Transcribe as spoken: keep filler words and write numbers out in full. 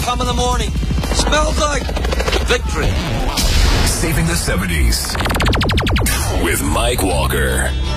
Napalm in the morning. Smells like victory. Saving the seventies with Mike Walker.